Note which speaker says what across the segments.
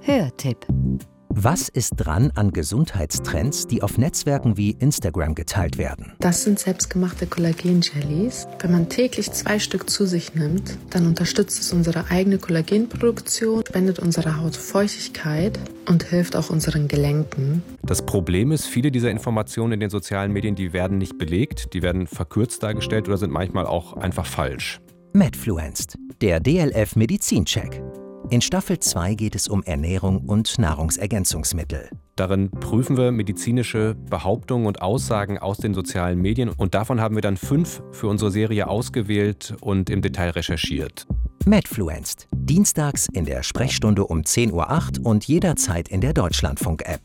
Speaker 1: Hörtipp. Was ist dran an Gesundheitstrends, die auf Netzwerken wie Instagram geteilt werden?
Speaker 2: Das sind selbstgemachte Kollagen-Jellies. Wenn man täglich 2 Stück zu sich nimmt, dann unterstützt es unsere eigene Kollagenproduktion, spendet unserer Haut Feuchtigkeit und hilft auch unseren Gelenken.
Speaker 3: Das Problem ist, viele dieser Informationen in den sozialen Medien, die werden nicht belegt, die werden verkürzt dargestellt oder sind manchmal auch einfach falsch.
Speaker 1: Medfluenced, der DLF Medizincheck. In Staffel 2 geht es um Ernährung und Nahrungsergänzungsmittel.
Speaker 3: Darin prüfen wir medizinische Behauptungen und Aussagen aus den sozialen Medien und davon haben wir dann 5 für unsere Serie ausgewählt und im Detail recherchiert.
Speaker 1: Medfluenced, dienstags in der Sprechstunde um 10:08 Uhr und jederzeit in der Deutschlandfunk-App.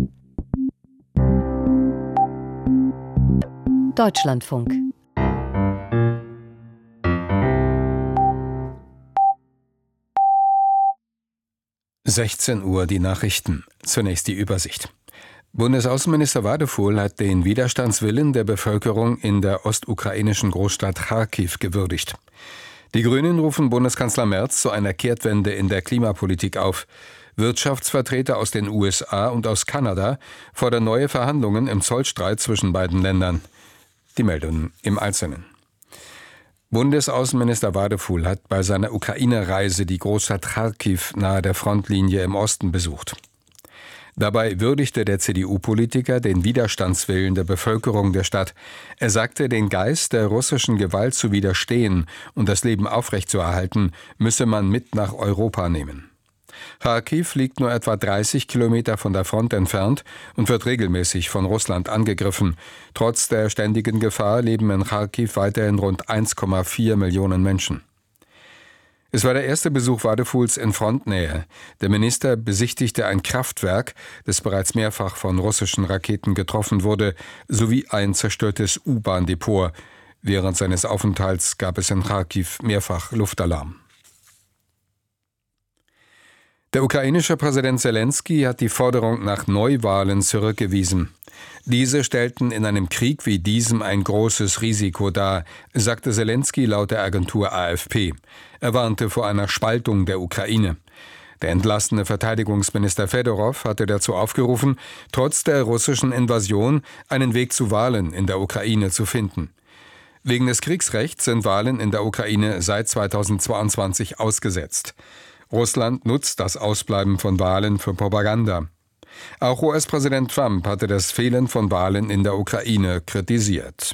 Speaker 1: Deutschlandfunk.
Speaker 4: (16 Uhr) die Nachrichten. Zunächst die Übersicht. Bundesaußenminister Wadefuhl hat den Widerstandswillen der Bevölkerung in der ostukrainischen Großstadt Charkiw gewürdigt. Die Grünen rufen Bundeskanzler Merz zu einer Kehrtwende in der Klimapolitik auf. Wirtschaftsvertreter aus den USA und aus Kanada fordern neue Verhandlungen im Zollstreit zwischen beiden Ländern. Die Meldungen im Einzelnen. Bundesaußenminister Wadefuhl hat bei seiner Ukraine-Reise die Großstadt Charkiw nahe der Frontlinie im Osten besucht. Dabei würdigte der CDU-Politiker den Widerstandswillen der Bevölkerung der Stadt. Er sagte, den Geist der russischen Gewalt zu widerstehen und das Leben aufrechtzuerhalten, müsse man mit nach Europa nehmen. Charkiw liegt nur etwa 30 Kilometer von der Front entfernt und wird regelmäßig von Russland angegriffen. Trotz der ständigen Gefahr leben in Charkiw weiterhin rund 1,4 Millionen Menschen. Es war der erste Besuch Wadefuhls in Frontnähe. Der Minister besichtigte ein Kraftwerk, das bereits mehrfach von russischen Raketen getroffen wurde, sowie ein zerstörtes U-Bahn-Depot. Während seines Aufenthalts gab es in Charkiw mehrfach Luftalarm. Der ukrainische Präsident Selenskyj hat die Forderung nach Neuwahlen zurückgewiesen. Diese stellten in einem Krieg wie diesem ein großes Risiko dar, sagte Selenskyj laut der Agentur AFP. Er warnte vor einer Spaltung der Ukraine. Der entlassene Verteidigungsminister Fedorow hatte dazu aufgerufen, trotz der russischen Invasion einen Weg zu Wahlen in der Ukraine zu finden. Wegen des Kriegsrechts sind Wahlen in der Ukraine seit 2022 ausgesetzt. Russland nutzt das Ausbleiben von Wahlen für Propaganda. Auch US-Präsident Trump hatte das Fehlen von Wahlen in der Ukraine kritisiert.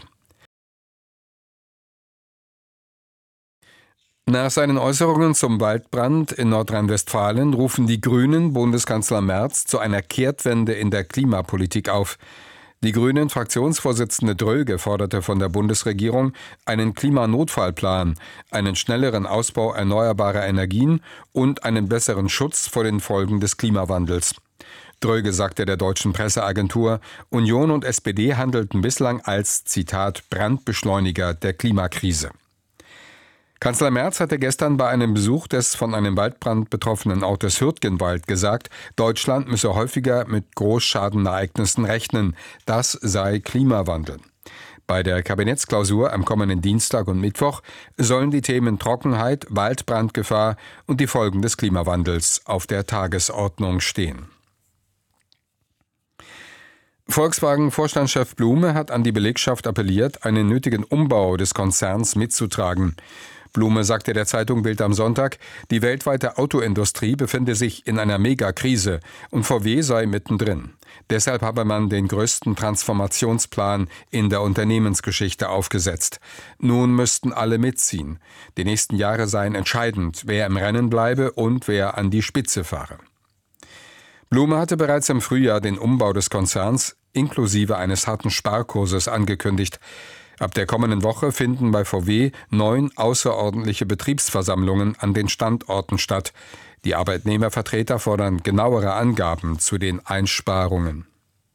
Speaker 4: Nach seinen Äußerungen zum Waldbrand in Nordrhein-Westfalen rufen die Grünen Bundeskanzler Merz zu einer Kehrtwende in der Klimapolitik auf. Die Grünen-Fraktionsvorsitzende Dröge forderte von der Bundesregierung einen Klimanotfallplan, einen schnelleren Ausbau erneuerbarer Energien und einen besseren Schutz vor den Folgen des Klimawandels. Dröge sagte der deutschen Presseagentur, Union und SPD handelten bislang als, Zitat, Brandbeschleuniger der Klimakrise. Kanzler Merz hatte gestern bei einem Besuch des von einem Waldbrand betroffenen Ortes Hürtgenwald gesagt, Deutschland müsse häufiger mit Großschadenereignissen rechnen. Das sei Klimawandel. Bei der Kabinettsklausur am kommenden Dienstag und Mittwoch sollen die Themen Trockenheit, Waldbrandgefahr und die Folgen des Klimawandels auf der Tagesordnung stehen. Volkswagen-Vorstandschef Blume hat an die Belegschaft appelliert, einen nötigen Umbau des Konzerns mitzutragen. Blume sagte der Zeitung Bild am Sonntag, die weltweite Autoindustrie befinde sich in einer Megakrise und VW sei mittendrin. Deshalb habe man den größten Transformationsplan in der Unternehmensgeschichte aufgesetzt. Nun müssten alle mitziehen. Die nächsten Jahre seien entscheidend, wer im Rennen bleibe und wer an die Spitze fahre. Blume hatte bereits im Frühjahr den Umbau des Konzerns inklusive eines harten Sparkurses angekündigt. Ab der kommenden Woche finden bei VW 9 außerordentliche Betriebsversammlungen an den Standorten statt. Die Arbeitnehmervertreter fordern genauere Angaben zu den Einsparungen.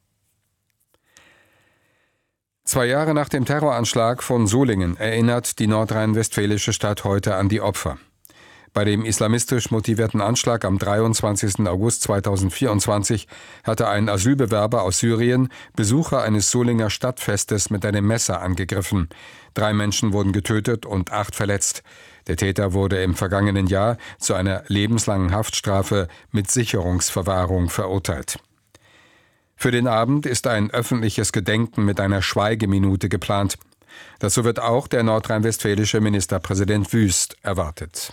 Speaker 4: 2 Jahre nach dem Terroranschlag von Solingen erinnert die nordrhein-westfälische Stadt heute an die Opfer. Bei dem islamistisch motivierten Anschlag am 23. August 2024 hatte ein Asylbewerber aus Syrien Besucher eines Solinger Stadtfestes mit einem Messer angegriffen. 3 Menschen wurden getötet und 8 verletzt. Der Täter wurde im vergangenen Jahr zu einer lebenslangen Haftstrafe mit Sicherungsverwahrung verurteilt. Für den Abend ist ein öffentliches Gedenken mit einer Schweigeminute geplant. Dazu wird auch der nordrhein-westfälische Ministerpräsident Wüst erwartet.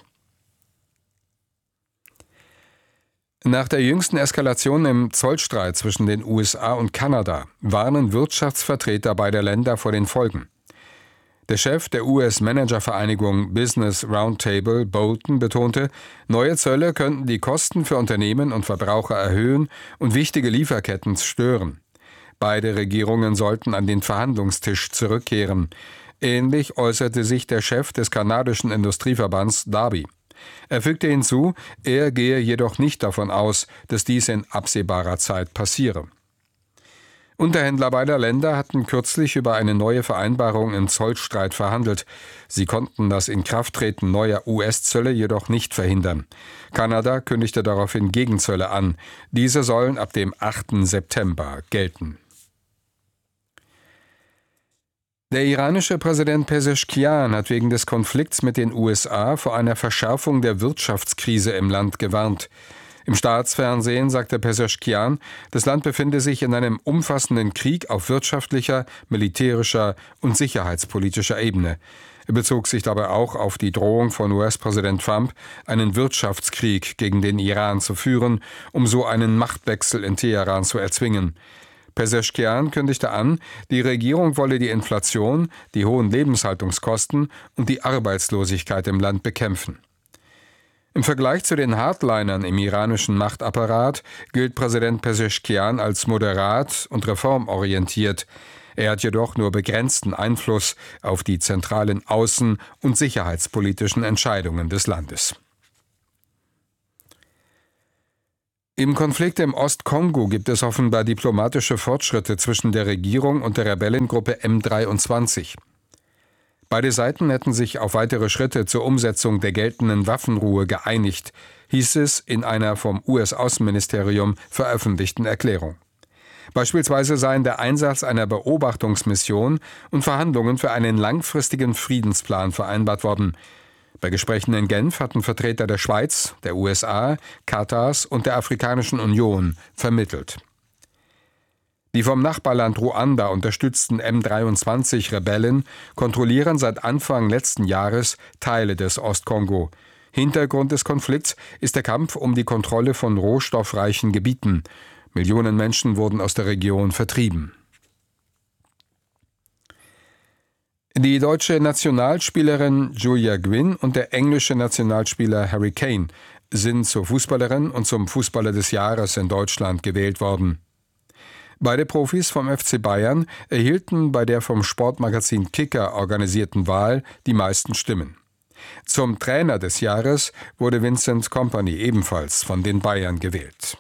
Speaker 4: Nach der jüngsten Eskalation im Zollstreit zwischen den USA und Kanada warnen Wirtschaftsvertreter beider Länder vor den Folgen. Der Chef der US-Managervereinigung Business Roundtable, Bolton, betonte, neue Zölle könnten die Kosten für Unternehmen und Verbraucher erhöhen und wichtige Lieferketten stören. Beide Regierungen sollten an den Verhandlungstisch zurückkehren. Ähnlich äußerte sich der Chef des kanadischen Industrieverbands Darby. Er fügte hinzu, er gehe jedoch nicht davon aus, dass dies in absehbarer Zeit passiere. Unterhändler beider Länder hatten kürzlich über eine neue Vereinbarung im Zollstreit verhandelt. Sie konnten das Inkrafttreten neuer US-Zölle jedoch nicht verhindern. Kanada kündigte daraufhin Gegenzölle an. Diese sollen ab dem 8. September gelten. Der iranische Präsident Pezeshkian hat wegen des Konflikts mit den USA vor einer Verschärfung der Wirtschaftskrise im Land gewarnt. Im Staatsfernsehen sagte Pezeshkian, das Land befinde sich in einem umfassenden Krieg auf wirtschaftlicher, militärischer und sicherheitspolitischer Ebene. Er bezog sich dabei auch auf die Drohung von US-Präsident Trump, einen Wirtschaftskrieg gegen den Iran zu führen, um so einen Machtwechsel in Teheran zu erzwingen. Pezeshkian kündigte an, die Regierung wolle die Inflation, die hohen Lebenshaltungskosten und die Arbeitslosigkeit im Land bekämpfen. Im Vergleich zu den Hardlinern im iranischen Machtapparat gilt Präsident Pezeshkian als moderat und reformorientiert. Er hat jedoch nur begrenzten Einfluss auf die zentralen außen- und sicherheitspolitischen Entscheidungen des Landes. Im Konflikt im Ostkongo gibt es offenbar diplomatische Fortschritte zwischen der Regierung und der Rebellengruppe M23. Beide Seiten hätten sich auf weitere Schritte zur Umsetzung der geltenden Waffenruhe geeinigt, hieß es in einer vom US-Außenministerium veröffentlichten Erklärung. Beispielsweise seien der Einsatz einer Beobachtungsmission und Verhandlungen für einen langfristigen Friedensplan vereinbart worden. Bei Gesprächen in Genf hatten Vertreter der Schweiz, der USA, Katars und der Afrikanischen Union vermittelt. Die vom Nachbarland Ruanda unterstützten M23-Rebellen kontrollieren seit Anfang letzten Jahres Teile des Ostkongo. Hintergrund des Konflikts ist der Kampf um die Kontrolle von rohstoffreichen Gebieten. Millionen Menschen wurden aus der Region vertrieben. Die deutsche Nationalspielerin Julia Gwynn und der englische Nationalspieler Harry Kane sind zur Fußballerin und zum Fußballer des Jahres in Deutschland gewählt worden. Beide Profis vom FC Bayern erhielten bei der vom Sportmagazin Kicker organisierten Wahl die meisten Stimmen. Zum Trainer des Jahres wurde Vincent Kompany ebenfalls von den Bayern gewählt.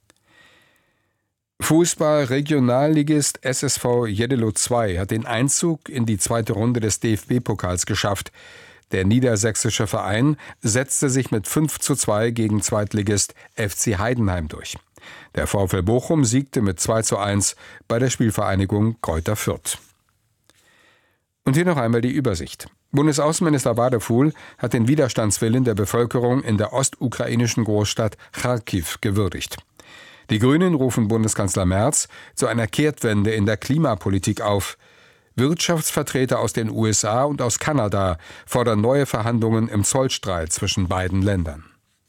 Speaker 4: Fußball-Regionalligist SSV Jeddelo II hat den Einzug in die zweite Runde des DFB-Pokals geschafft. Der niedersächsische Verein setzte sich mit 5:2 gegen Zweitligist FC Heidenheim durch. Der VfL Bochum siegte mit 2:1 bei der Spielvereinigung Greuther Fürth. Und hier noch einmal die Übersicht. Bundesaußenminister Wadefuhl hat den Widerstandswillen der Bevölkerung in der ostukrainischen Großstadt Charkiw gewürdigt. Die Grünen rufen Bundeskanzler Merz zu einer Kehrtwende in der Klimapolitik auf. Wirtschaftsvertreter aus den USA und aus Kanada fordern neue Verhandlungen im Zollstreit zwischen beiden Ländern.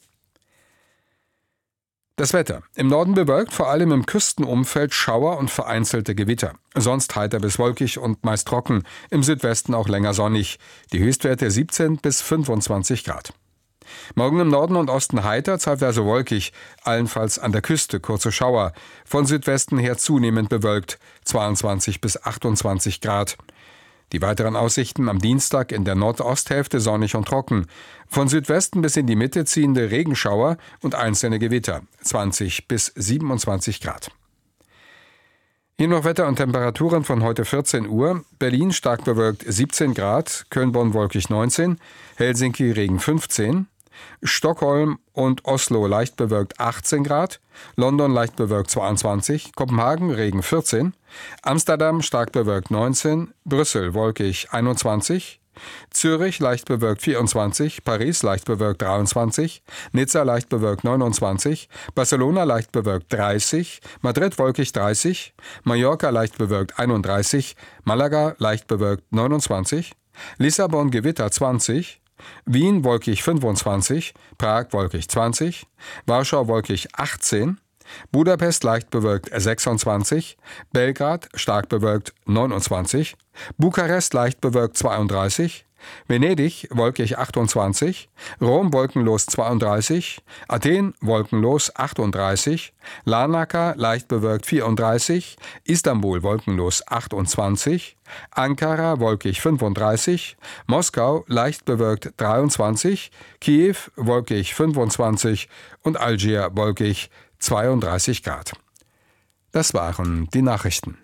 Speaker 4: Das Wetter. Im Norden bewölkt, vor allem im Küstenumfeld Schauer und vereinzelte Gewitter. Sonst heiter bis wolkig und meist trocken, im Südwesten auch länger sonnig. Die Höchstwerte 17 bis 25 Grad. Morgen im Norden und Osten heiter, zeitweise wolkig, allenfalls an der Küste kurze Schauer. Von Südwesten her zunehmend bewölkt, 22 bis 28 Grad. Die weiteren Aussichten am Dienstag in der Nordosthälfte sonnig und trocken. Von Südwesten bis in die Mitte ziehende Regenschauer und einzelne Gewitter, 20 bis 27 Grad. Hier noch Wetter und Temperaturen von heute 14 Uhr. Berlin stark bewölkt 17 Grad, Köln-Bonn wolkig 19, Helsinki Regen 15, Stockholm und Oslo leicht bewölkt 18 Grad, London leicht bewölkt 22, Kopenhagen Regen 14, Amsterdam stark bewölkt 19, Brüssel wolkig 21, Zürich leicht bewölkt 24, Paris leicht bewölkt 23, Nizza leicht bewölkt 29, Barcelona leicht bewölkt 30, Madrid wolkig 30, Mallorca leicht bewölkt 31, Malaga leicht bewölkt 29, Lissabon Gewitter 20, Wien wolkig 25, Prag wolkig 20, Warschau wolkig 18, Budapest leicht bewölkt 26, Belgrad stark bewölkt 29, Bukarest leicht bewölkt 32, Venedig wolkig 28, Rom wolkenlos 32, Athen wolkenlos 38, Larnaca leicht bewölkt 34, Istanbul wolkenlos 28, Ankara wolkig 35, Moskau leicht bewölkt 23, Kiew wolkig 25 und Algier wolkig 32 Grad. Das waren die Nachrichten.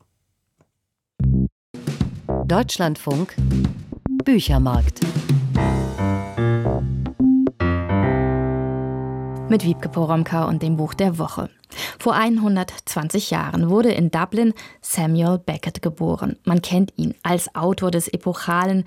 Speaker 5: Deutschlandfunk Büchermarkt.
Speaker 6: Mit Wiebke Poromka und dem Buch der Woche. Vor 120 Jahren wurde in Dublin Samuel Beckett geboren. Man kennt ihn als Autor des epochalen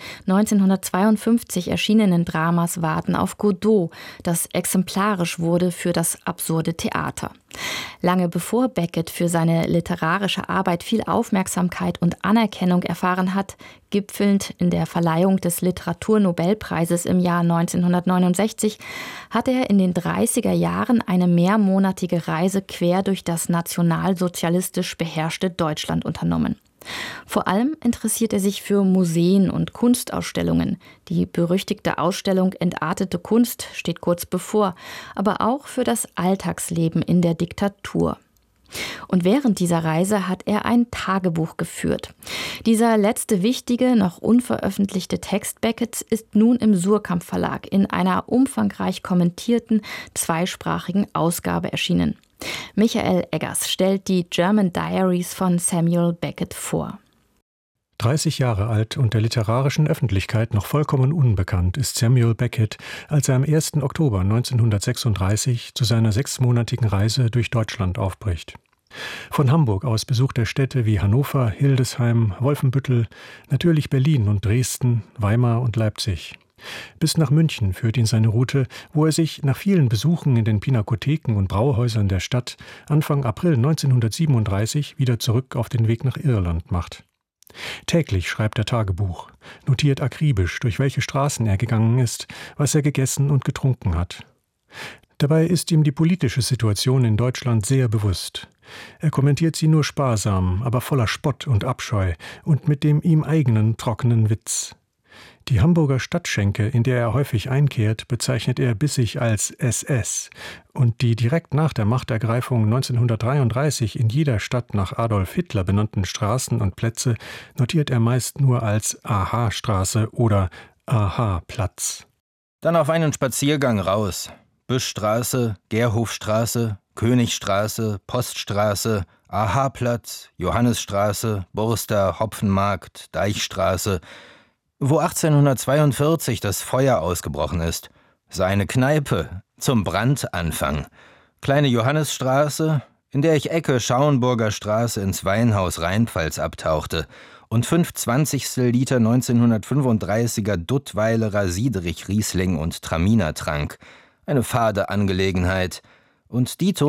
Speaker 6: 1952 erschienenen Dramas Warten auf Godot, das exemplarisch wurde für das absurde Theater. Lange bevor Beckett für seine literarische Arbeit viel Aufmerksamkeit und Anerkennung erfahren hat, gipfelnd in der Verleihung des Literaturnobelpreises im Jahr 1969, hat er in den 30er Jahren eine mehrmonatige Reise quer durch das nationalsozialistisch beherrschte Deutschland unternommen. Vor allem interessiert er sich für Museen und Kunstausstellungen. Die berüchtigte Ausstellung Entartete Kunst steht kurz bevor, aber auch für das Alltagsleben in der Diktatur. Und während dieser Reise hat er ein Tagebuch geführt. Dieser letzte wichtige, noch unveröffentlichte Text Becketts ist nun im Suhrkamp Verlag in einer umfangreich kommentierten, zweisprachigen Ausgabe erschienen. Michael Eggers stellt die German Diaries von Samuel Beckett vor.
Speaker 7: 30 Jahre alt und der literarischen Öffentlichkeit noch vollkommen unbekannt ist Samuel Beckett, als er am 1. Oktober 1936 zu seiner 6-monatigen Reise durch Deutschland aufbricht. Von Hamburg aus besucht er Städte wie Hannover, Hildesheim, Wolfenbüttel, natürlich Berlin und Dresden, Weimar und Leipzig. Bis nach München führt ihn seine Route, wo er sich nach vielen Besuchen in den Pinakotheken und Brauhäusern der Stadt Anfang April 1937 wieder zurück auf den Weg nach Irland macht. Täglich schreibt er Tagebuch, notiert akribisch, durch welche Straßen er gegangen ist, was er gegessen und getrunken hat. Dabei ist ihm die politische Situation in Deutschland sehr bewusst. Er kommentiert sie nur sparsam, aber voller Spott und Abscheu und mit dem ihm eigenen trockenen Witz. Die Hamburger Stadtschenke, in der er häufig einkehrt, bezeichnet er bissig als SS. Und die direkt nach der Machtergreifung 1933 in jeder Stadt nach Adolf Hitler benannten Straßen und Plätze notiert er meist nur als Aha-Straße oder Aha-Platz.
Speaker 8: Dann auf einen Spaziergang raus. Büschstraße, Gerhofstraße, Königstraße, Poststraße, Aha-Platz, Johannisstraße, Burster, Hopfenmarkt, Deichstraße, wo 1842 das Feuer ausgebrochen ist. Seine Kneipe zum Brandanfang. Kleine Johannisstraße, in der ich Ecke Schauenburger Straße ins Weinhaus Rheinpfalz abtauchte und 5/20 Liter 1935er Duttweilerer Siederich Riesling und Traminer trank. Eine fade Angelegenheit. Und dito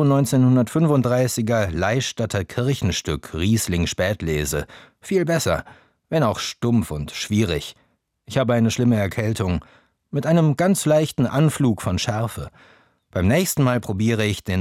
Speaker 8: 1935er Leistatter Kirchenstück Riesling Spätlese. Viel besser. Wenn auch stumpf und schwierig. Ich habe eine schlimme Erkältung, mit einem ganz leichten Anflug von Schärfe. Beim nächsten Mal probiere ich den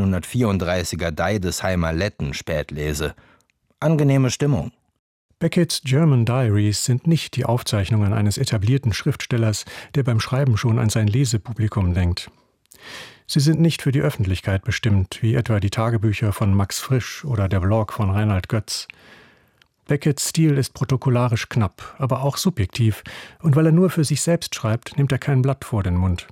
Speaker 8: 1934er Deidesheimer Letten Spätlese. Angenehme Stimmung.
Speaker 7: Becketts German Diaries sind nicht die Aufzeichnungen eines etablierten Schriftstellers, der beim Schreiben schon an sein Lesepublikum denkt. Sie sind nicht für die Öffentlichkeit bestimmt, wie etwa die Tagebücher von Max Frisch oder der Blog von Reinhard Götz. Becketts Stil ist protokollarisch knapp, aber auch subjektiv, und weil er nur für sich selbst schreibt, nimmt er kein Blatt vor den Mund.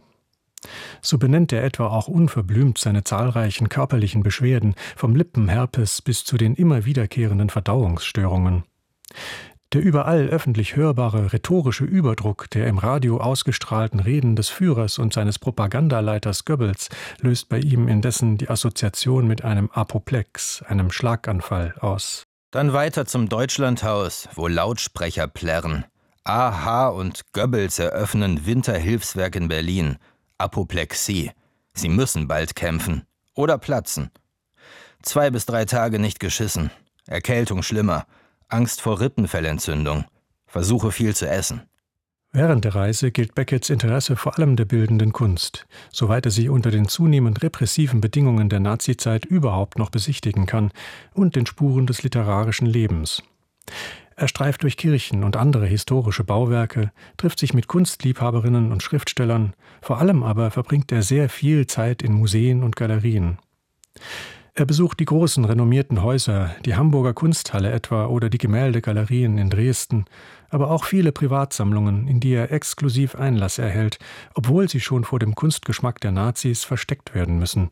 Speaker 7: So benennt er etwa auch unverblümt seine zahlreichen körperlichen Beschwerden, vom Lippenherpes bis zu den immer wiederkehrenden Verdauungsstörungen. Der überall öffentlich hörbare rhetorische Überdruck der im Radio ausgestrahlten Reden des Führers und seines Propagandaleiters Goebbels löst bei ihm indessen die Assoziation mit einem Apoplex, einem Schlaganfall, aus.
Speaker 8: Dann weiter zum Deutschlandhaus, wo Lautsprecher plärren. AH und Goebbels eröffnen Winterhilfswerk in Berlin. Apoplexie. Sie müssen bald kämpfen. Oder platzen. 2 bis 3 Tage nicht geschissen. Erkältung schlimmer. Angst vor Rippenfellentzündung. Versuche viel zu essen.
Speaker 7: Während der Reise gilt Becketts Interesse vor allem der bildenden Kunst, soweit er sie unter den zunehmend repressiven Bedingungen der Nazizeit überhaupt noch besichtigen kann, und den Spuren des literarischen Lebens. Er streift durch Kirchen und andere historische Bauwerke, trifft sich mit Kunstliebhaberinnen und Schriftstellern, vor allem aber verbringt er sehr viel Zeit in Museen und Galerien. Er besucht die großen, renommierten Häuser, die Hamburger Kunsthalle etwa oder die Gemäldegalerien in Dresden, aber auch viele Privatsammlungen, in die er exklusiv Einlass erhält, obwohl sie schon vor dem Kunstgeschmack der Nazis versteckt werden müssen.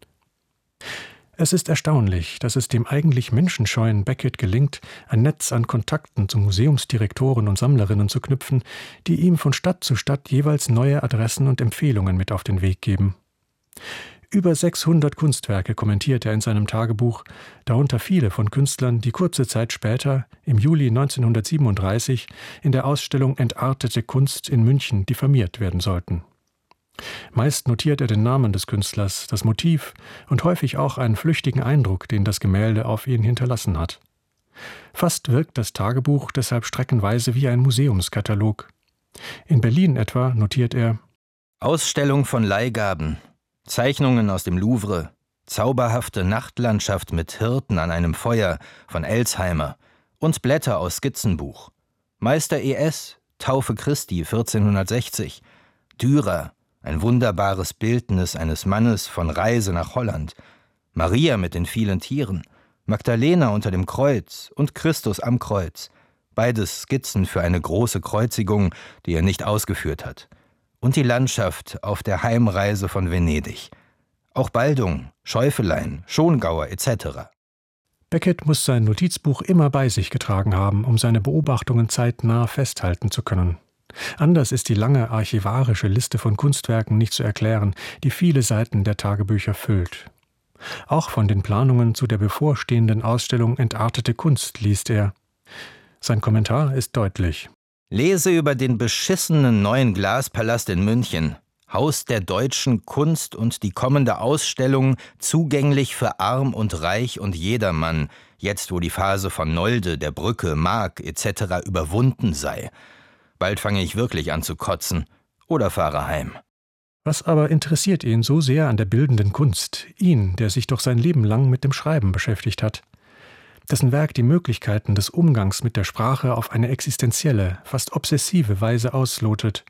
Speaker 7: Es ist erstaunlich, dass es dem eigentlich menschenscheuen Beckett gelingt, ein Netz an Kontakten zu Museumsdirektoren und Sammlerinnen zu knüpfen, die ihm von Stadt zu Stadt jeweils neue Adressen und Empfehlungen mit auf den Weg geben. Über 600 Kunstwerke kommentiert er in seinem Tagebuch, darunter viele von Künstlern, die kurze Zeit später, im Juli 1937, in der Ausstellung Entartete Kunst in München diffamiert werden sollten. Meist notiert er den Namen des Künstlers, das Motiv und häufig auch einen flüchtigen Eindruck, den das Gemälde auf ihn hinterlassen hat. Fast wirkt das Tagebuch deshalb streckenweise wie ein Museumskatalog. In Berlin etwa notiert er:
Speaker 8: Ausstellung von Leihgaben. Zeichnungen aus dem Louvre, zauberhafte Nachtlandschaft mit Hirten an einem Feuer von Elsheimer und Blätter aus Skizzenbuch. Meister E.S., Taufe Christi 1460, Dürer, ein wunderbares Bildnis eines Mannes von Reise nach Holland, Maria mit den vielen Tieren, Magdalena unter dem Kreuz und Christus am Kreuz, beides Skizzen für eine große Kreuzigung, die er nicht ausgeführt hat. Und die Landschaft auf der Heimreise von Venedig. Auch Baldung, Schäufelein, Schongauer etc.
Speaker 7: Beckett muss sein Notizbuch immer bei sich getragen haben, um seine Beobachtungen zeitnah festhalten zu können. Anders ist die lange archivarische Liste von Kunstwerken nicht zu erklären, die viele Seiten der Tagebücher füllt. Auch von den Planungen zu der bevorstehenden Ausstellung Entartete Kunst liest er. Sein Kommentar ist deutlich.
Speaker 8: Lese über den beschissenen neuen Glaspalast in München, Haus der deutschen Kunst und die kommende Ausstellung zugänglich für Arm und Reich und jedermann, jetzt wo die Phase von Nolde, der Brücke, Mark etc. überwunden sei. Bald fange ich wirklich an zu kotzen oder fahre heim.
Speaker 7: Was aber interessiert ihn so sehr an der bildenden Kunst, ihn, der sich doch sein Leben lang mit dem Schreiben beschäftigt hat? Dessen Werk die Möglichkeiten des Umgangs mit der Sprache auf eine existenzielle, fast obsessive Weise auslotet.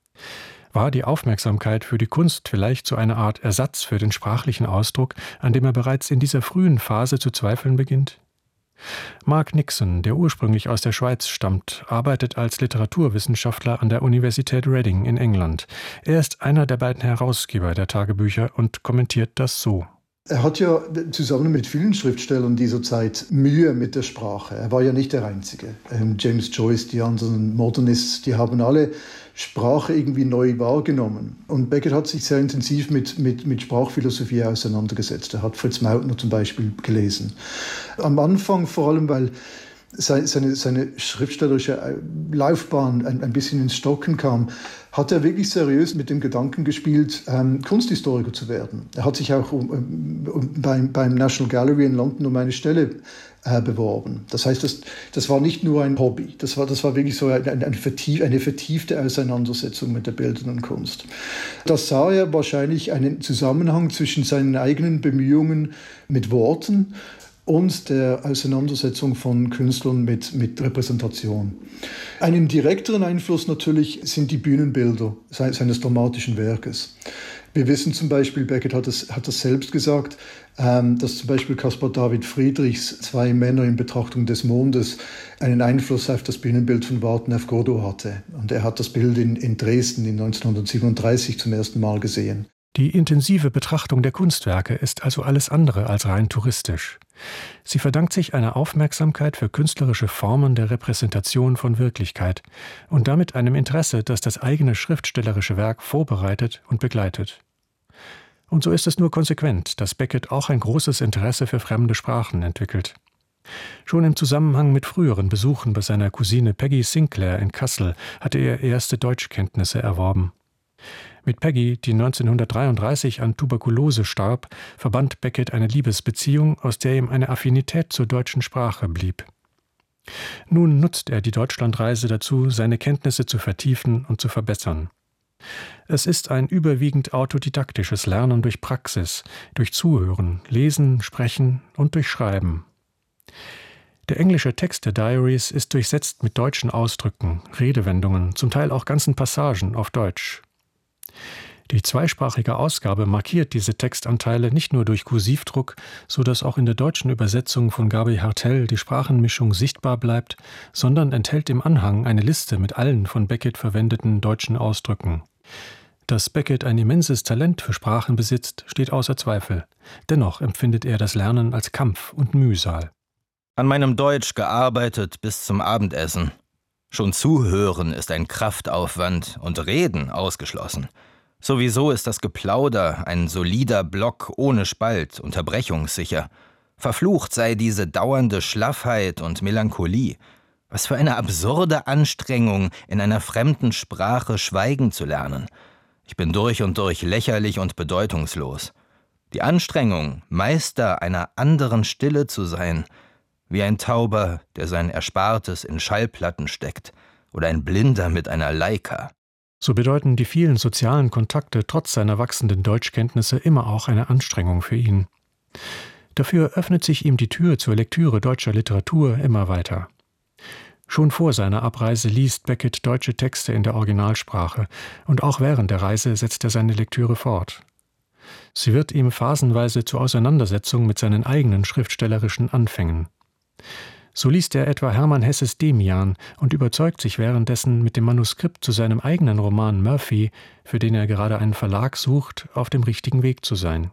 Speaker 7: War die Aufmerksamkeit für die Kunst vielleicht so eine Art Ersatz für den sprachlichen Ausdruck, an dem er bereits in dieser frühen Phase zu zweifeln beginnt? Mark Nixon, der ursprünglich aus der Schweiz stammt, arbeitet als Literaturwissenschaftler an der Universität Reading in England. Er ist einer der beiden Herausgeber der Tagebücher und kommentiert das so.
Speaker 9: Er hat ja zusammen mit vielen Schriftstellern dieser Zeit Mühe mit der Sprache. Er war ja nicht der Einzige. James Joyce, die anderen Modernists, die haben alle Sprache irgendwie neu wahrgenommen. Und Beckett hat sich sehr intensiv mit Sprachphilosophie auseinandergesetzt. Er hat Fritz Mautner zum Beispiel gelesen. Am Anfang vor allem, weil seine schriftstellerische Laufbahn ein bisschen ins Stocken kam, hat er wirklich seriös mit dem Gedanken gespielt, Kunsthistoriker zu werden. Er hat sich auch beim National Gallery in London um eine Stelle beworben. Das heißt, das war nicht nur ein Hobby, das war wirklich so eine vertiefte Auseinandersetzung mit der bildenden Kunst. Da sah er wahrscheinlich einen Zusammenhang zwischen seinen eigenen Bemühungen mit Worten und der Auseinandersetzung von Künstlern mit Repräsentation. Einen direkteren Einfluss natürlich sind die Bühnenbilder seines dramatischen Werkes. Wir wissen zum Beispiel, Beckett hat das selbst gesagt, dass zum Beispiel Caspar David Friedrichs Zwei Männer in Betrachtung des Mondes einen Einfluss auf das Bühnenbild von Warten auf Godot hatte. Und er hat das Bild in Dresden in 1937 zum ersten Mal gesehen.
Speaker 7: Die intensive Betrachtung der Kunstwerke ist also alles andere als rein touristisch. Sie verdankt sich einer Aufmerksamkeit für künstlerische Formen der Repräsentation von Wirklichkeit und damit einem Interesse, das das eigene schriftstellerische Werk vorbereitet und begleitet. Und so ist es nur konsequent, dass Beckett auch ein großes Interesse für fremde Sprachen entwickelt. Schon im Zusammenhang mit früheren Besuchen bei seiner Cousine Peggy Sinclair in Kassel hatte er erste Deutschkenntnisse erworben. Mit Peggy, die 1933 an Tuberkulose starb, verband Beckett eine Liebesbeziehung, aus der ihm eine Affinität zur deutschen Sprache blieb. Nun nutzt er die Deutschlandreise dazu, seine Kenntnisse zu vertiefen und zu verbessern. Es ist ein überwiegend autodidaktisches Lernen durch Praxis, durch Zuhören, Lesen, Sprechen und durch Schreiben. Der englische Text der Diaries ist durchsetzt mit deutschen Ausdrücken, Redewendungen, zum Teil auch ganzen Passagen auf Deutsch. Die zweisprachige Ausgabe markiert diese Textanteile nicht nur durch Kursivdruck, so dass auch in der deutschen Übersetzung von Gabi Hartel die Sprachenmischung sichtbar bleibt, sondern enthält im Anhang eine Liste mit allen von Beckett verwendeten deutschen Ausdrücken. Dass Beckett ein immenses Talent für Sprachen besitzt, steht außer Zweifel. Dennoch empfindet er das Lernen als Kampf und Mühsal.
Speaker 8: An meinem Deutsch gearbeitet bis zum Abendessen. Schon zuhören ist ein Kraftaufwand und Reden ausgeschlossen. Sowieso ist das Geplauder ein solider Block ohne Spalt, unterbrechungssicher. Verflucht sei diese dauernde Schlaffheit und Melancholie. Was für eine absurde Anstrengung, in einer fremden Sprache schweigen zu lernen. Ich bin durch und durch lächerlich und bedeutungslos. Die Anstrengung, Meister einer anderen Stille zu sein, wie ein Tauber, der sein Erspartes in Schallplatten steckt, oder ein Blinder mit einer Leica.
Speaker 7: So bedeuten die vielen sozialen Kontakte trotz seiner wachsenden Deutschkenntnisse immer auch eine Anstrengung für ihn. Dafür öffnet sich ihm die Tür zur Lektüre deutscher Literatur immer weiter. Schon vor seiner Abreise liest Beckett deutsche Texte in der Originalsprache und auch während der Reise setzt er seine Lektüre fort. Sie wird ihm phasenweise zur Auseinandersetzung mit seinen eigenen schriftstellerischen Anfängen. So liest er etwa Hermann Hesses Demian und überzeugt sich währenddessen mit dem Manuskript zu seinem eigenen Roman Murphy, für den er gerade einen Verlag sucht, auf dem richtigen Weg zu sein.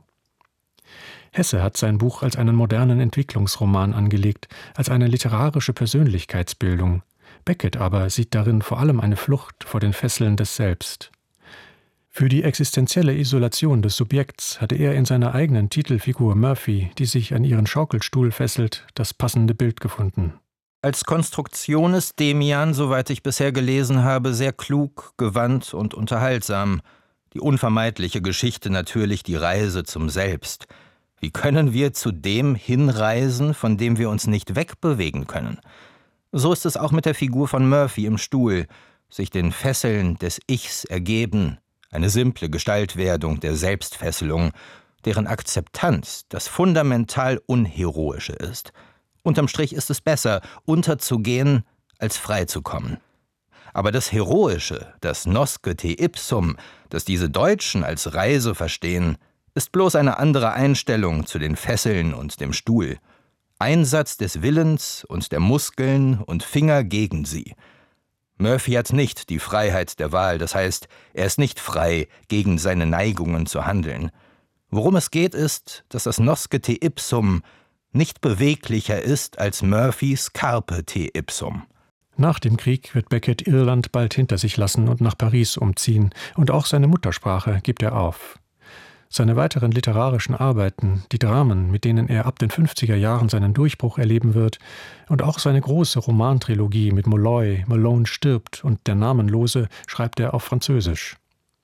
Speaker 7: Hesse hat sein Buch als einen modernen Entwicklungsroman angelegt, als eine literarische Persönlichkeitsbildung. Beckett aber sieht darin vor allem eine Flucht vor den Fesseln des Selbst. Für die existenzielle Isolation des Subjekts hatte er in seiner eigenen Titelfigur Murphy, die sich an ihren Schaukelstuhl fesselt, das passende Bild gefunden.
Speaker 8: Als Konstruktion ist Demian, soweit ich bisher gelesen habe, sehr klug, gewandt und unterhaltsam. Die unvermeidliche Geschichte natürlich die Reise zum Selbst. Wie können wir zu dem hinreisen, von dem wir uns nicht wegbewegen können? So ist es auch mit der Figur von Murphy im Stuhl, sich den Fesseln des Ichs ergeben, eine simple Gestaltwerdung der Selbstfesselung, deren Akzeptanz das fundamental Unheroische ist. Unterm Strich ist es besser, unterzugehen, als freizukommen. Aber das Heroische, das Nosce te ipsum, das diese Deutschen als Reise verstehen, ist bloß eine andere Einstellung zu den Fesseln und dem Stuhl. Einsatz des Willens und der Muskeln und Finger gegen sie. Murphy hat nicht die Freiheit der Wahl, das heißt, er ist nicht frei, gegen seine Neigungen zu handeln. Worum es geht, ist, dass das Nosce te ipsum nicht beweglicher ist als Murphys Carpe te ipsum.
Speaker 7: Nach dem Krieg wird Beckett Irland bald hinter sich lassen und nach Paris umziehen, und auch seine Muttersprache gibt er auf. Seine weiteren literarischen Arbeiten, die Dramen, mit denen er ab den 50er Jahren seinen Durchbruch erleben wird, und auch seine große Romantrilogie mit Molloy, Malone stirbt und Der Namenlose, schreibt er auf Französisch.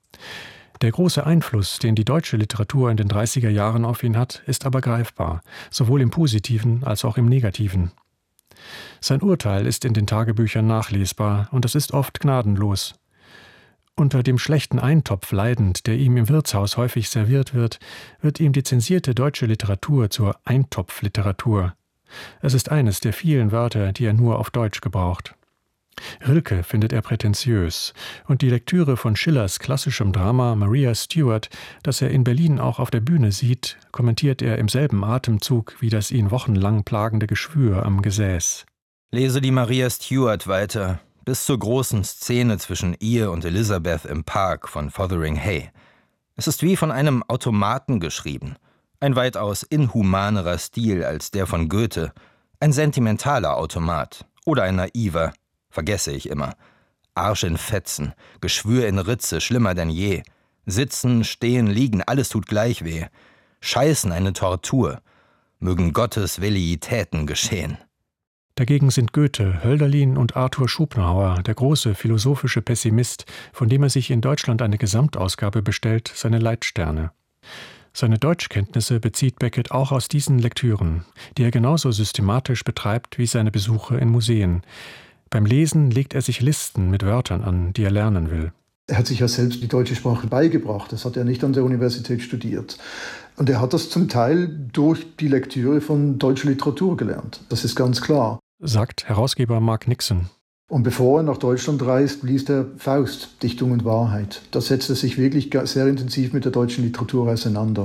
Speaker 7: Der große Einfluss, den die deutsche Literatur in den 30er Jahren auf ihn hat, ist aber greifbar, sowohl im Positiven als auch im Negativen. Sein Urteil ist in den Tagebüchern nachlesbar, und es ist oft gnadenlos. Unter dem schlechten Eintopf leidend, der ihm im Wirtshaus häufig serviert wird, wird ihm die zensierte deutsche Literatur zur Eintopfliteratur. Es ist eines der vielen Wörter, die er nur auf Deutsch gebraucht. Rilke findet er prätentiös, und die Lektüre von Schillers klassischem Drama Maria Stuart, das er in Berlin auch auf der Bühne sieht, kommentiert er im selben Atemzug wie das ihn wochenlang plagende Geschwür am Gesäß.
Speaker 8: Lese die Maria Stuart weiter, bis zur großen Szene zwischen ihr und Elizabeth im Park von Fotheringhay. Es ist wie von einem Automaten geschrieben, ein weitaus inhumanerer Stil als der von Goethe, ein sentimentaler Automat oder ein naiver, vergesse ich immer. Arsch in Fetzen, Geschwür in Ritze, schlimmer denn je. Sitzen, stehen, liegen, alles tut gleich weh. Scheißen eine Tortur. Mögen Gottes Velleitäten geschehen.
Speaker 7: Dagegen sind Goethe, Hölderlin und Arthur Schopenhauer, der große philosophische Pessimist, von dem er sich in Deutschland eine Gesamtausgabe bestellt, seine Leitsterne. Seine Deutschkenntnisse bezieht Beckett auch aus diesen Lektüren, die er genauso systematisch betreibt wie seine Besuche in Museen. Beim Lesen legt er sich Listen mit Wörtern an, die er lernen will.
Speaker 9: Er hat sich ja selbst die deutsche Sprache beigebracht. Das hat er nicht an der Universität studiert. Und er hat das zum Teil durch die Lektüre von deutscher Literatur gelernt. Das ist ganz klar.
Speaker 7: Sagt Herausgeber Mark Nixon.
Speaker 9: Und bevor er nach Deutschland reist, liest er Faust, Dichtung und Wahrheit. Da setzt er sich wirklich sehr intensiv mit der deutschen Literatur auseinander.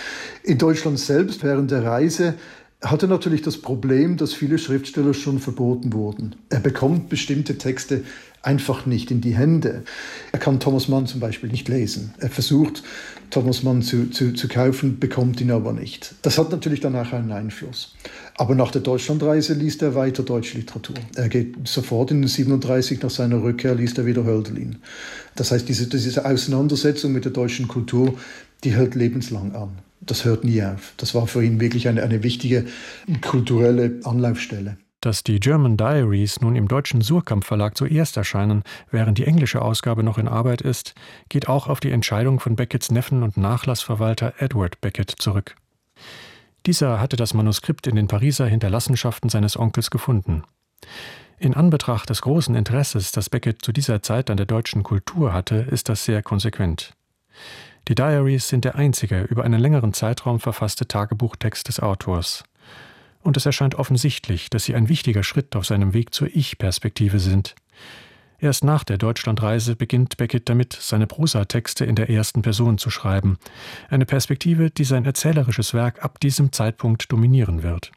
Speaker 9: In Deutschland selbst, während der Reise, hat er natürlich das Problem, dass viele Schriftsteller schon verboten wurden. Er bekommt bestimmte Texte einfach nicht in die Hände. Er kann Thomas Mann zum Beispiel nicht lesen. Er versucht, Thomas Mann zu kaufen, bekommt ihn aber nicht. Das hat natürlich dann auch einen Einfluss. Aber nach der Deutschlandreise liest er weiter deutsche Literatur. Er geht sofort in den 37, nach seiner Rückkehr liest er wieder Hölderlin. Das heißt, diese Auseinandersetzung mit der deutschen Kultur, die hält lebenslang an. Das hört nie auf. Das war für ihn wirklich eine wichtige kulturelle Anlaufstelle.
Speaker 7: Dass die German Diaries nun im deutschen Suhrkamp Verlag zuerst erscheinen, während die englische Ausgabe noch in Arbeit ist, geht auch auf die Entscheidung von Becketts Neffen und Nachlassverwalter Edward Beckett zurück. Dieser hatte das Manuskript in den Pariser Hinterlassenschaften seines Onkels gefunden. In Anbetracht des großen Interesses, das Beckett zu dieser Zeit an der deutschen Kultur hatte, ist das sehr konsequent. Die Diaries sind der einzige über einen längeren Zeitraum verfasste Tagebuchtext des Autors. Und es erscheint offensichtlich, dass sie ein wichtiger Schritt auf seinem Weg zur Ich-Perspektive sind. Erst nach der Deutschlandreise beginnt Beckett damit, seine Prosatexte in der ersten Person zu schreiben. Eine Perspektive, die sein erzählerisches Werk ab diesem Zeitpunkt dominieren wird.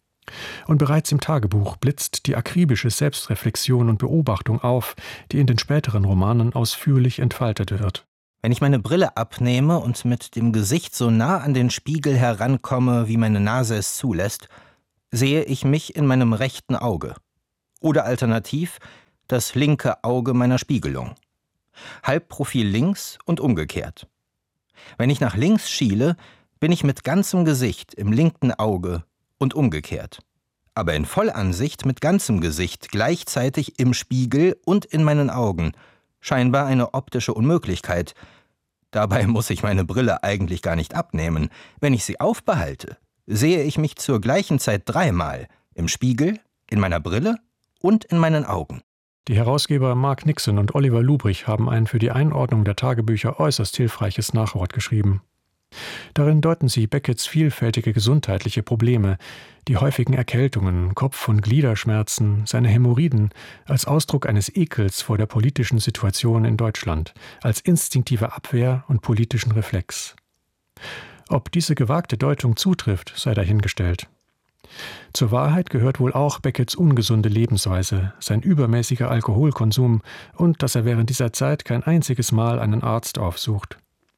Speaker 7: Und bereits im Tagebuch blitzt die akribische Selbstreflexion und Beobachtung auf, die in den späteren Romanen ausführlich entfaltet wird.
Speaker 8: Wenn ich meine Brille abnehme und mit dem Gesicht so nah an den Spiegel herankomme, wie meine Nase es zulässt, sehe ich mich in meinem rechten Auge. Oder alternativ das linke Auge meiner Spiegelung. Halbprofil links und umgekehrt. Wenn ich nach links schiele, bin ich mit ganzem Gesicht im linken Auge und umgekehrt. Aber in Vollansicht mit ganzem Gesicht gleichzeitig im Spiegel und in meinen Augen. Scheinbar eine optische Unmöglichkeit. Dabei muss ich meine Brille eigentlich gar nicht abnehmen. Wenn ich sie aufbehalte, sehe ich mich zur gleichen Zeit 3-mal. Im Spiegel, in meiner Brille und in meinen Augen.
Speaker 7: Die Herausgeber Mark Nixon und Oliver Lubrich haben ein für die Einordnung der Tagebücher äußerst hilfreiches Nachwort geschrieben. Darin deuten sie Becketts vielfältige gesundheitliche Probleme, die häufigen Erkältungen, Kopf- und Gliederschmerzen, seine Hämorrhoiden als Ausdruck eines Ekels vor der politischen Situation in Deutschland, als instinktive Abwehr und politischen Reflex. Ob diese gewagte Deutung zutrifft, sei dahingestellt. Zur Wahrheit gehört wohl auch Becketts ungesunde Lebensweise, sein übermäßiger Alkoholkonsum und dass er während dieser Zeit kein einziges Mal einen Arzt aufsucht.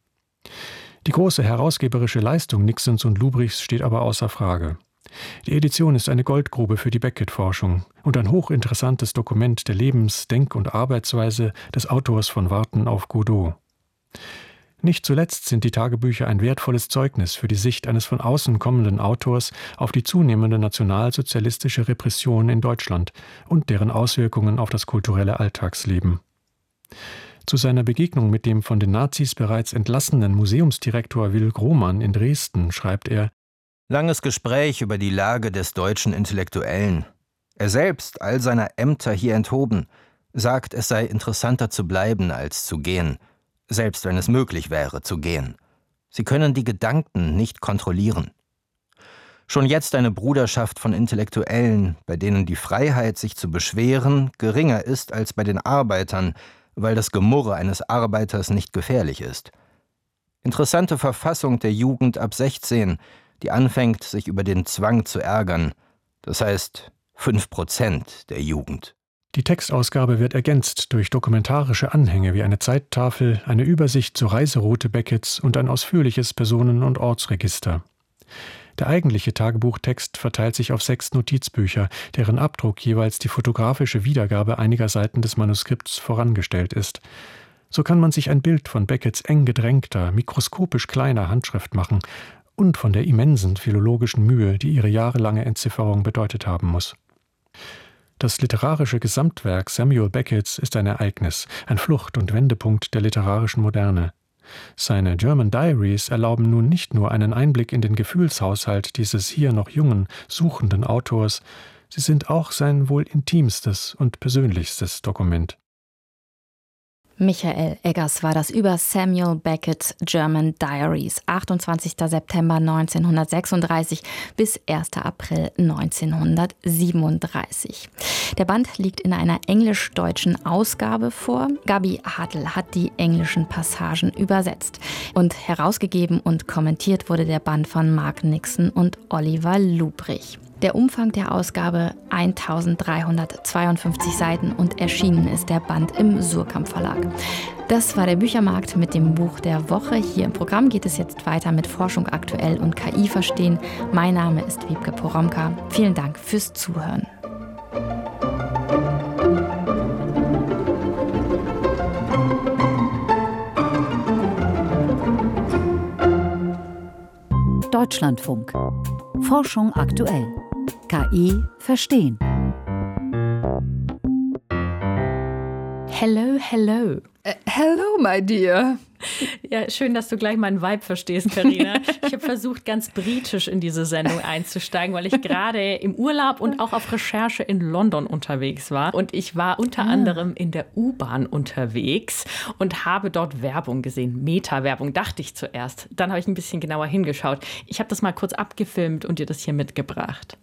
Speaker 7: Die große herausgeberische Leistung Nixons und Lubrichs steht aber außer Frage. Die Edition ist eine Goldgrube für die Beckett-Forschung und ein hochinteressantes Dokument der Lebens-, Denk- und Arbeitsweise des Autors von Warten auf Godot. Nicht zuletzt sind die Tagebücher ein wertvolles Zeugnis für die Sicht eines von außen kommenden Autors auf die zunehmende nationalsozialistische Repression in Deutschland und deren Auswirkungen auf das kulturelle Alltagsleben. Zu seiner Begegnung mit dem von den Nazis bereits entlassenen Museumsdirektor Will Grohmann in Dresden schreibt er:
Speaker 8: Langes Gespräch über die Lage des deutschen Intellektuellen. Er selbst, all seiner Ämter hier enthoben, sagt, es sei interessanter zu bleiben als zu gehen, selbst wenn es möglich wäre, zu gehen. Sie können die Gedanken nicht kontrollieren. Schon jetzt eine Bruderschaft von Intellektuellen, bei denen die Freiheit, sich zu beschweren, geringer ist als bei den Arbeitern, weil das Gemurre eines Arbeiters nicht gefährlich ist. Interessante Verfassung der Jugend ab 16, die anfängt, sich über den Zwang zu ärgern. Das heißt 5% der Jugend.
Speaker 7: Die Textausgabe wird ergänzt durch dokumentarische Anhänge wie eine Zeittafel, eine Übersicht zur Reiseroute Becketts und ein ausführliches Personen- und Ortsregister. Der eigentliche Tagebuchtext verteilt sich auf 6 Notizbücher, deren Abdruck jeweils die fotografische Wiedergabe einiger Seiten des Manuskripts vorangestellt ist. So kann man sich ein Bild von Becketts eng gedrängter, mikroskopisch kleiner Handschrift machen und von der immensen philologischen Mühe, die ihre jahrelange Entzifferung bedeutet haben muss. Das literarische Gesamtwerk Samuel Becketts ist ein Ereignis, ein Flucht- und Wendepunkt der literarischen Moderne. Seine German Diaries erlauben nun nicht nur einen Einblick in den Gefühlshaushalt dieses hier noch jungen, suchenden Autors, sie sind auch sein wohl intimstes und persönlichstes Dokument.
Speaker 6: Michael Eggers war das über Samuel Beckett's German Diaries, 28. September 1936 bis 1. April 1937. Der Band liegt in einer englisch-deutschen Ausgabe vor. Gabi Hartl hat die englischen Passagen übersetzt. Und herausgegeben und kommentiert wurde der Band von Mark Nixon und Oliver Lubrich. Der Umfang der Ausgabe 1352 Seiten und erschienen ist der Band im Surkamp Verlag. Das war der Büchermarkt mit dem Buch der Woche. Hier im Programm geht es jetzt weiter mit Forschung aktuell und KI verstehen. Mein Name ist Wiebke Poromka. Vielen Dank fürs Zuhören.
Speaker 5: Deutschlandfunk. Forschung aktuell. KI verstehen.
Speaker 6: Hello, hello.
Speaker 10: Hello, my dear.
Speaker 11: Ja, schön, dass du gleich meinen Vibe verstehst, Carina. Ich habe versucht, ganz britisch in diese Sendung einzusteigen, weil ich gerade im Urlaub und auch auf Recherche in London unterwegs war. Und ich war unter anderem in der U-Bahn unterwegs und habe dort Werbung gesehen. Meta-Werbung, dachte ich zuerst. Dann habe ich ein bisschen genauer hingeschaut. Ich habe das mal kurz abgefilmt und dir das hier mitgebracht.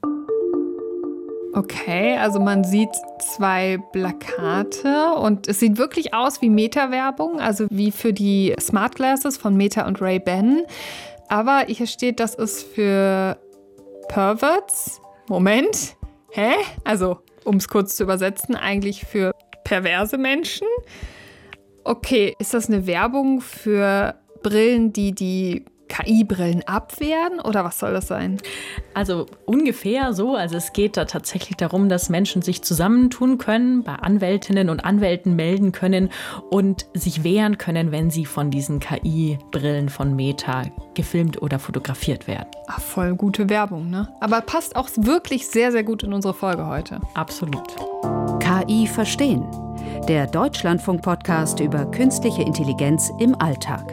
Speaker 10: Okay, also man sieht 2 Plakate und es sieht wirklich aus wie Meta-Werbung, also wie für die Smart Glasses von Meta und Ray-Ban. Aber hier steht, das ist für Perverts. Moment. Hä? Also, um es kurz zu übersetzen, eigentlich für perverse Menschen. Okay, ist das eine Werbung für Brillen, die KI-Brillen abwehren oder was soll das sein?
Speaker 11: Also ungefähr so. Also es geht da tatsächlich darum, dass Menschen sich zusammentun können, bei Anwältinnen und Anwälten melden können und sich wehren können, wenn sie von diesen KI-Brillen von Meta gefilmt oder fotografiert werden.
Speaker 10: Ach, voll gute Werbung, ne? Aber passt auch wirklich sehr, sehr gut in unsere Folge heute.
Speaker 11: Absolut.
Speaker 5: KI verstehen. Der Deutschlandfunk-Podcast über künstliche Intelligenz im Alltag.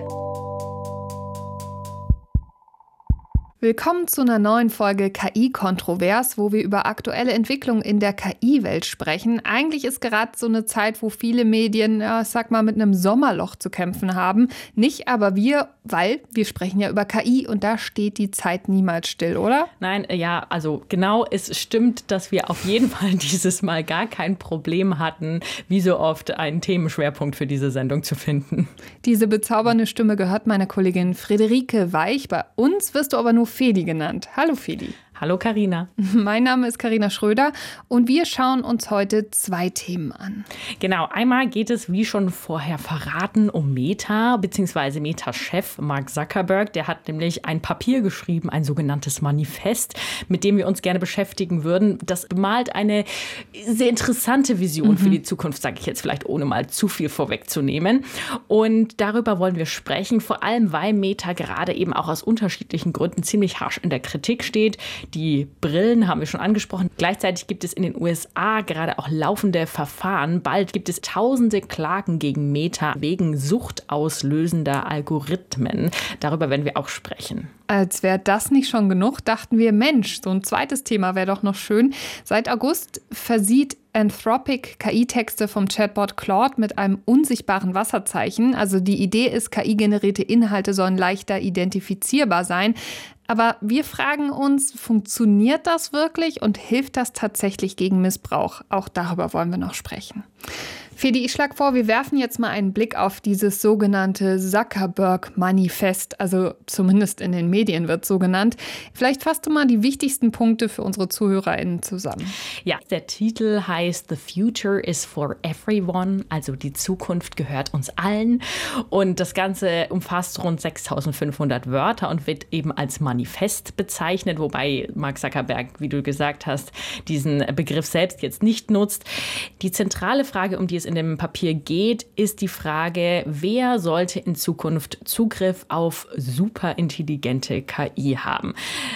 Speaker 10: Willkommen zu einer neuen Folge KI-Kontrovers, wo wir über aktuelle Entwicklungen in der KI-Welt sprechen. Eigentlich ist gerade so eine Zeit, wo viele Medien, ich sag mal, mit einem Sommerloch zu kämpfen haben. Nicht aber wir, weil wir sprechen ja über KI und da steht die Zeit niemals still, oder?
Speaker 11: Nein, ja, also genau, es stimmt, dass wir auf jeden Fall dieses Mal gar kein Problem hatten, wie so oft einen Themenschwerpunkt für diese Sendung zu finden.
Speaker 10: Diese bezaubernde Stimme gehört meiner Kollegin Friederike Weich. Bei uns wirst du aber nur Fedi genannt. Hallo Fedi.
Speaker 11: Hallo Carina.
Speaker 10: Mein Name ist Carina Schröder und wir schauen uns heute 2 Themen an.
Speaker 11: Genau, einmal geht es, wie schon vorher verraten, um Meta, beziehungsweise Meta-Chef Mark Zuckerberg. Der hat nämlich ein Papier geschrieben, ein sogenanntes Manifest, mit dem wir uns gerne beschäftigen würden. Das bemalt eine sehr interessante Vision für die Zukunft, sage ich jetzt vielleicht, ohne mal zu viel vorwegzunehmen. Und darüber wollen wir sprechen, vor allem, weil Meta gerade eben auch aus unterschiedlichen Gründen ziemlich harsch in der Kritik steht. Die Brillen haben wir schon angesprochen. Gleichzeitig gibt es in den USA gerade auch laufende Verfahren. Bald gibt es tausende Klagen gegen Meta wegen suchtauslösender Algorithmen. Darüber werden wir auch sprechen.
Speaker 10: Als wäre das nicht schon genug, dachten wir, Mensch, so ein zweites Thema wäre doch noch schön. Seit August versieht Anthropic KI-Texte vom Chatbot Claude mit einem unsichtbaren Wasserzeichen. Also die Idee ist, KI-generierte Inhalte sollen leichter identifizierbar sein. Aber wir fragen uns, funktioniert das wirklich und hilft das tatsächlich gegen Missbrauch? Auch darüber wollen wir noch sprechen. Fedi, ich schlage vor, wir werfen jetzt mal einen Blick auf dieses sogenannte Zuckerberg-Manifest, also zumindest in den Medien wird es so genannt. Vielleicht fasst du mal die wichtigsten Punkte für unsere ZuhörerInnen zusammen.
Speaker 11: Ja, der Titel heißt The Future is for Everyone, also die Zukunft gehört uns allen. Und das Ganze umfasst rund 6.500 Wörter und wird eben als Manifest bezeichnet, wobei Mark Zuckerberg, wie du gesagt hast, diesen Begriff selbst jetzt nicht nutzt. Die zentrale Frage, um die es in dem Papier geht, ist die Frage, wer sollte in Zukunft Zugriff auf superintelligente KI haben?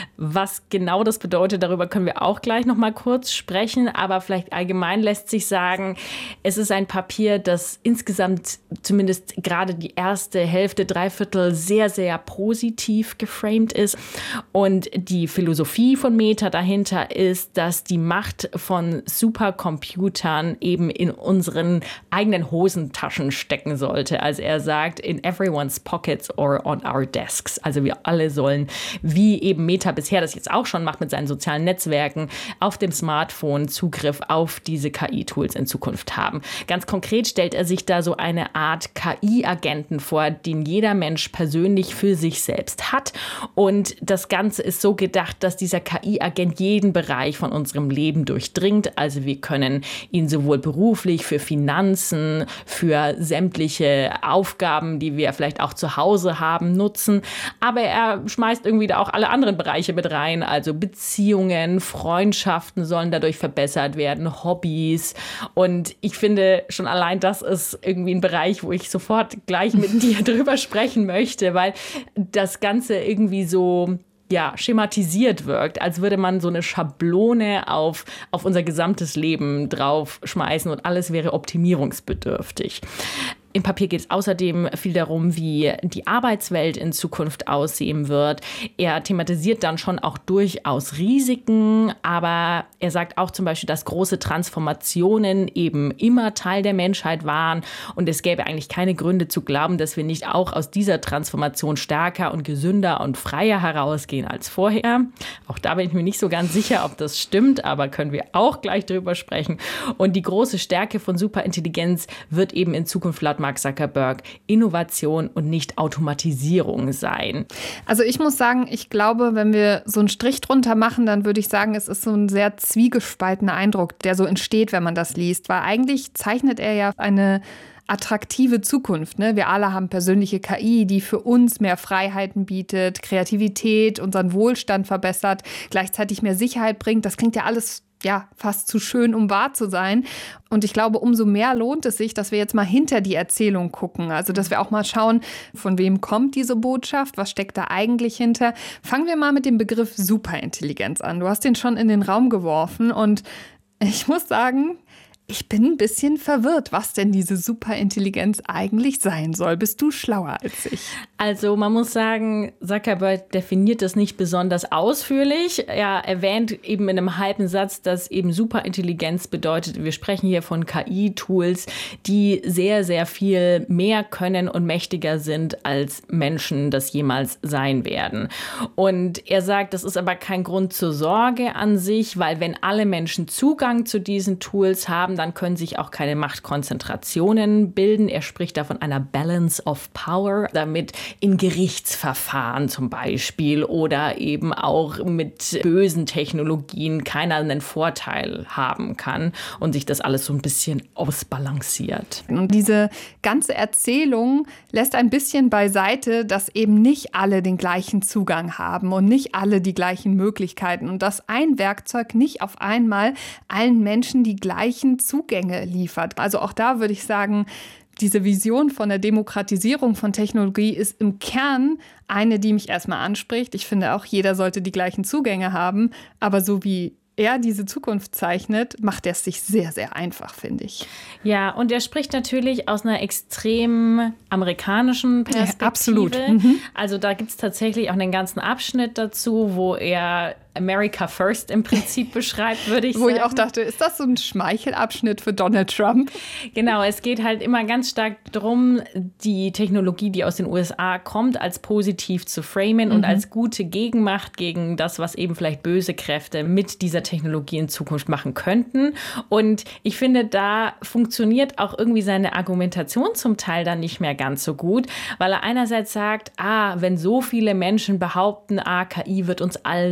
Speaker 11: Was genau das bedeutet, darüber können wir auch gleich noch mal kurz sprechen, aber vielleicht allgemein lässt sich sagen, es ist ein Papier, das insgesamt zumindest gerade die erste Hälfte, Dreiviertel sehr, sehr positiv geframed ist. Und die Philosophie von Meta dahinter ist, dass die Macht von Supercomputern eben in unseren eigenen Hosentaschen stecken sollte. Also er sagt, in everyone's pockets or on our desks. Also wir alle sollen, wie eben Meta bisher das jetzt auch schon macht mit seinen sozialen Netzwerken, auf dem Smartphone Zugriff auf diese KI-Tools in Zukunft haben. Ganz konkret stellt er sich da so eine Art KI-Agenten vor, den jeder Mensch persönlich für sich selbst hat. Und das Ganze ist so gedacht, dass dieser KI-Agent jeden Bereich von unserem Leben durchdringt. Also wir können ihn sowohl beruflich, für Finanzen, für sämtliche Aufgaben, die wir vielleicht auch zu Hause haben, nutzen. Aber er schmeißt irgendwie da auch alle anderen Bereiche mit rein. Also Beziehungen, Freundschaften sollen dadurch verbessert werden, Hobbys. Und ich finde, schon allein das ist irgendwie ein Bereich, wo ich sofort gleich mit dir drüber sprechen möchte, weil das Ganze irgendwie so schematisiert wirkt, als würde man so eine Schablone auf unser gesamtes Leben draufschmeißen und alles wäre optimierungsbedürftig. Im Papier geht es außerdem viel darum, wie die Arbeitswelt in Zukunft aussehen wird. Er thematisiert dann schon auch durchaus Risiken, aber er sagt auch zum Beispiel, dass große Transformationen eben immer Teil der Menschheit waren und es gäbe eigentlich keine Gründe zu glauben, dass wir nicht auch aus dieser Transformation stärker und gesünder und freier herausgehen als vorher. Auch da bin ich mir nicht so ganz sicher, ob das stimmt, aber können wir auch gleich drüber sprechen. Und die große Stärke von Superintelligenz wird eben in Zukunft laut Mark Zuckerberg Innovation und nicht Automatisierung sein.
Speaker 10: Also ich muss sagen, ich glaube, wenn wir so einen Strich drunter machen, dann würde ich sagen, es ist so ein sehr zwiegespaltener Eindruck, der so entsteht, wenn man das liest. Weil eigentlich zeichnet er ja eine attraktive Zukunft. Ne? Wir alle haben persönliche KI, die für uns mehr Freiheiten bietet, Kreativität, unseren Wohlstand verbessert, gleichzeitig mehr Sicherheit bringt. Das klingt ja alles fast zu schön, um wahr zu sein. Und ich glaube, umso mehr lohnt es sich, dass wir jetzt mal hinter die Erzählung gucken. Also, dass wir auch mal schauen, von wem kommt diese Botschaft, was steckt da eigentlich hinter. Fangen wir mal mit dem Begriff Superintelligenz an. Du hast den schon in den Raum geworfen und ich muss sagen, ich bin ein bisschen verwirrt, was denn diese Superintelligenz eigentlich sein soll. Bist du schlauer als ich?
Speaker 11: Also man muss sagen, Zuckerberg definiert das nicht besonders ausführlich. Er erwähnt eben in einem halben Satz, dass eben Superintelligenz bedeutet, wir sprechen hier von KI-Tools, die sehr, sehr viel mehr können und mächtiger sind, als Menschen das jemals sein werden. Und er sagt, das ist aber kein Grund zur Sorge an sich, weil wenn alle Menschen Zugang zu diesen Tools haben, dann können sich auch keine Machtkonzentrationen bilden. Er spricht da von einer Balance of Power, damit in Gerichtsverfahren zum Beispiel oder eben auch mit bösen Technologien keiner einen Vorteil haben kann und sich das alles so ein bisschen ausbalanciert.
Speaker 10: Und diese ganze Erzählung lässt ein bisschen beiseite, dass eben nicht alle den gleichen Zugang haben und nicht alle die gleichen Möglichkeiten und dass ein Werkzeug nicht auf einmal allen Menschen die gleichen Zugänge liefert. Also auch da würde ich sagen, diese Vision von der Demokratisierung von Technologie ist im Kern eine, die mich erstmal anspricht. Ich finde auch, jeder sollte die gleichen Zugänge haben. Aber so wie er diese Zukunft zeichnet, macht er es sich sehr, sehr einfach, finde ich.
Speaker 11: Ja, und er spricht natürlich aus einer extrem amerikanischen Perspektive. Ja,
Speaker 10: absolut.
Speaker 11: Also da gibt es tatsächlich auch einen ganzen Abschnitt dazu, wo er America First im Prinzip beschreibt, würde ich sagen.
Speaker 10: Wo ich auch dachte, ist das so ein Schmeichelabschnitt für Donald Trump?
Speaker 11: Genau, es geht halt immer ganz stark darum, die Technologie, die aus den USA kommt, als positiv zu framen und als gute Gegenmacht gegen das, was eben vielleicht böse Kräfte mit dieser Technologie in Zukunft machen könnten. Und ich finde, da funktioniert auch irgendwie seine Argumentation zum Teil dann nicht mehr ganz so gut, weil er einerseits sagt, wenn so viele Menschen behaupten, KI wird uns allen den Job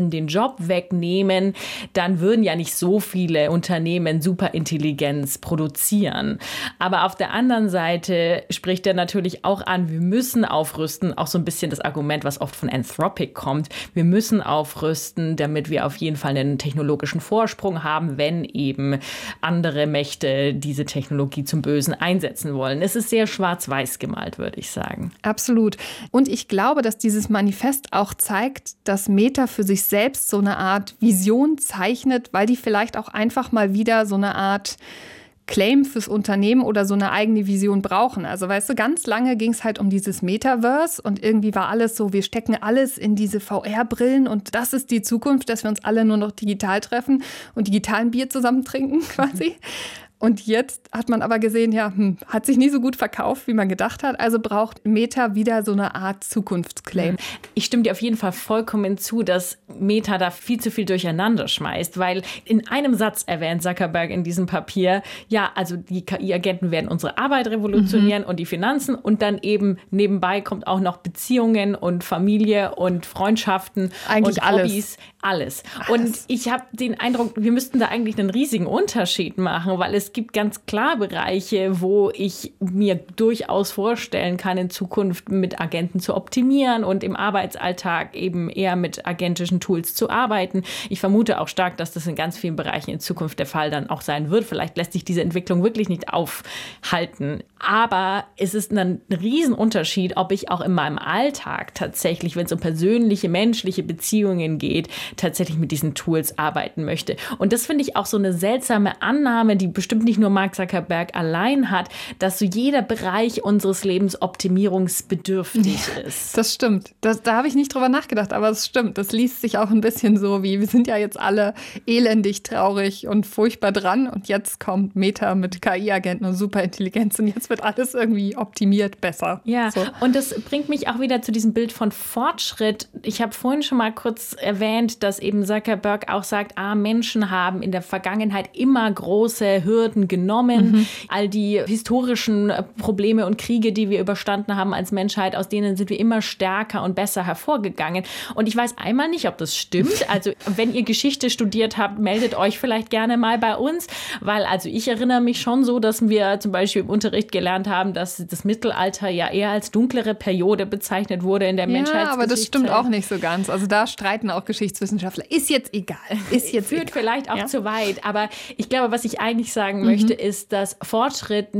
Speaker 11: Job wegnehmen, dann würden ja nicht so viele Unternehmen Superintelligenz produzieren. Aber auf der anderen Seite spricht er natürlich auch an, wir müssen aufrüsten, auch so ein bisschen das Argument, was oft von Anthropic kommt. Wir müssen aufrüsten, damit wir auf jeden Fall einen technologischen Vorsprung haben, wenn eben andere Mächte diese Technologie zum Bösen einsetzen wollen. Es ist sehr schwarz-weiß gemalt, würde ich sagen.
Speaker 10: Absolut. Und ich glaube, dass dieses Manifest auch zeigt, dass Meta für sich selbst so eine Art Vision zeichnet, weil die vielleicht auch einfach mal wieder so eine Art Claim fürs Unternehmen oder so eine eigene Vision brauchen. Also weißt du, ganz lange ging es halt um dieses Metaverse und irgendwie war alles so, wir stecken alles in diese VR-Brillen und das ist die Zukunft, dass wir uns alle nur noch digital treffen und digitalen Bier zusammen trinken quasi. Und jetzt hat man aber gesehen, ja, hat sich nie so gut verkauft, wie man gedacht hat. Also braucht Meta wieder so eine Art Zukunftsclaim.
Speaker 11: Ich stimme dir auf jeden Fall vollkommen zu, dass Meta da viel zu viel durcheinander schmeißt, weil in einem Satz erwähnt Zuckerberg in diesem Papier, ja, also die KI-Agenten werden unsere Arbeit revolutionieren und die Finanzen und dann eben nebenbei kommt auch noch Beziehungen und Familie und Freundschaften
Speaker 10: eigentlich
Speaker 11: und Hobbys, alles. Und ich habe den Eindruck, wir müssten da eigentlich einen riesigen Unterschied machen, weil es gibt ganz klar Bereiche, wo ich mir durchaus vorstellen kann, in Zukunft mit Agenten zu optimieren und im Arbeitsalltag eben eher mit agentischen Tools zu arbeiten. Ich vermute auch stark, dass das in ganz vielen Bereichen in Zukunft der Fall dann auch sein wird. Vielleicht lässt sich diese Entwicklung wirklich nicht aufhalten. Aber es ist ein Riesenunterschied, ob ich auch in meinem Alltag tatsächlich, wenn es um persönliche, menschliche Beziehungen geht, tatsächlich mit diesen Tools arbeiten möchte. Und das finde ich auch so eine seltsame Annahme, die bestimmt nicht nur Mark Zuckerberg allein hat, dass so jeder Bereich unseres Lebens optimierungsbedürftig ist.
Speaker 10: Das stimmt. Da habe ich nicht drüber nachgedacht, aber es stimmt. Das liest sich auch ein bisschen so wie, wir sind ja jetzt alle elendig, traurig und furchtbar dran und jetzt kommt Meta mit KI-Agenten und Superintelligenz und jetzt wird alles irgendwie optimiert besser.
Speaker 11: Ja,
Speaker 10: so.
Speaker 11: Und das bringt mich auch wieder zu diesem Bild von Fortschritt. Ich habe vorhin schon mal kurz erwähnt, dass eben Zuckerberg auch sagt, Menschen haben in der Vergangenheit immer große Hürden genommen. All die historischen Probleme und Kriege, die wir überstanden haben als Menschheit, aus denen sind wir immer stärker und besser hervorgegangen. Und ich weiß einmal nicht, ob das stimmt. Also wenn ihr Geschichte studiert habt, meldet euch vielleicht gerne mal bei uns, weil also ich erinnere mich schon so, dass wir zum Beispiel im Unterricht gelernt haben, dass das Mittelalter ja eher als dunklere Periode bezeichnet wurde in der Menschheitsgeschichte.
Speaker 10: Ja, aber das stimmt auch nicht so ganz. Also da streiten auch Geschichtswissenschaftler. Ist jetzt egal.
Speaker 11: Führt vielleicht auch zu weit. Aber ich glaube, was ich eigentlich sagen möchte, ist, dass Fortschritt